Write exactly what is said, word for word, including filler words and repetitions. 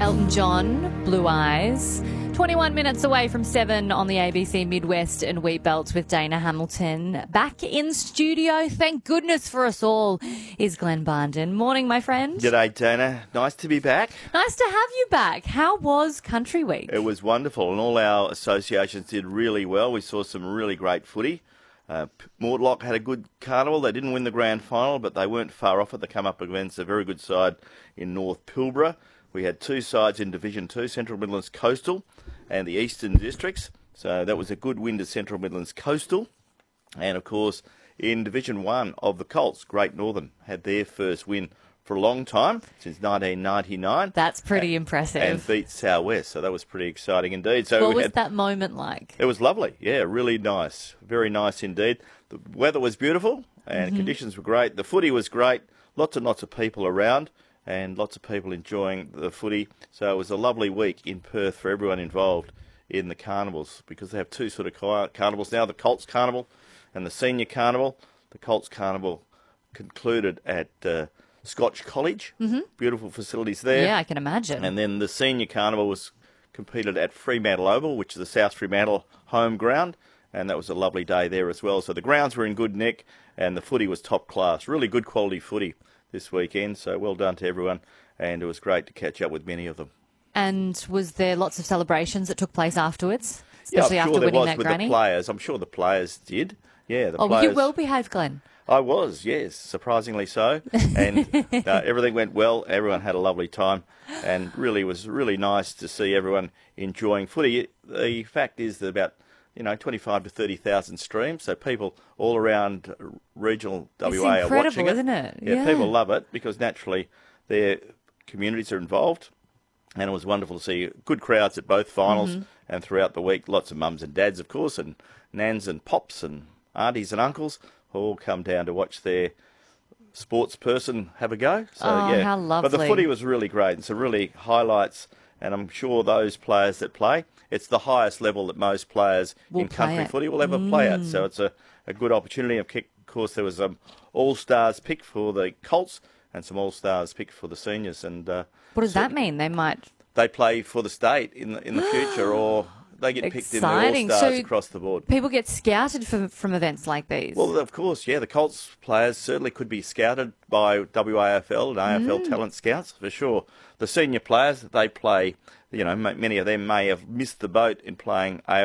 Elton John, Blue Eyes. twenty-one minutes away from seven on the A B C Midwest and Wheat Belt with Dana Hamilton. Back in studio, thank goodness for us all, is Glenn Barnden. Morning, my friend. G'day, Dana. Nice to be back. Nice to have you back. How was Country Week? It was wonderful, and all our associations did really well. We saw some really great footy. Uh, Mortlock had a good carnival. They didn't win the grand final, but they weren't far off it. They come up against a very good side in North Pilbara. We had two sides in Division two, Central Midlands Coastal and the Eastern Districts. So that was a good win to Central Midlands Coastal. And, of course, in Division one of the Colts, Great Northern had their first win for a long time, since nineteen ninety-nine. That's pretty and, impressive. And beat South West, so that was pretty exciting indeed. So what we was had, that moment like? It was lovely, yeah, really nice. Very nice indeed. The weather was beautiful and mm-hmm. conditions were great. The footy was great, lots and lots of people around and lots of people enjoying the footy. So it was a lovely week in Perth for everyone involved in the carnivals, because they have two sort of car- carnivals now, the Colts Carnival and the Senior Carnival. The Colts Carnival concluded at uh, Scotch College. Mm-hmm. Beautiful facilities there. Yeah, I can imagine. And then the Senior Carnival was competed at Fremantle Oval, which is the South Fremantle home ground, and that was a lovely day there as well. So the grounds were in good nick and the footy was top class. Really good quality footy this weekend, so well done to everyone, and it was great to catch up with many of them. And was there lots of celebrations that took place afterwards, especially yeah, I'm after sure there winning was that with granny? The players. I'm sure the players did. Yeah, the oh, players. you well behaved, Glenn. I was, yes, surprisingly so, and uh, everything went well. Everyone had a lovely time, and really was really nice to see everyone enjoying footy. The fact is that about you know twenty-five to thirty thousand streams, so people all around regional W A it's are watching it. Isn't it? Yeah, yeah, people love it because naturally their communities are involved, and it was wonderful to see good crowds at both finals mm-hmm. and throughout the week. Lots of mums and dads, of course, and nans and pops and aunties and uncles all come down to watch their sports person have a go. So, oh, yeah. how lovely. But the footy was really great, and some really highlights, and I'm sure those players that play, it's the highest level that most players we'll in country it. footy will ever mm. play at. So it's a, a good opportunity. Of course, there was some all-stars picked for the Colts and some all-stars picked for the seniors. And uh, what does so that mean? They might... They play for the state in the, in the future, or they get picked Exciting. in the all-stars so across the board. People get scouted from, from events like these? Well, of course, yeah. The Colts players certainly could be scouted by W A F L and A F L mm. talent scouts, for sure. The senior players, they play, you know, many of them may have missed the boat in playing A F L